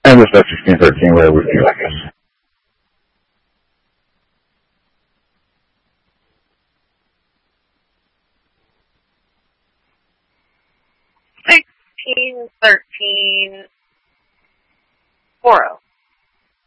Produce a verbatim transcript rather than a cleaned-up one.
And just like sixteen, thirteen, whatever we feel, I guess. sixteen, thirteen, four oh.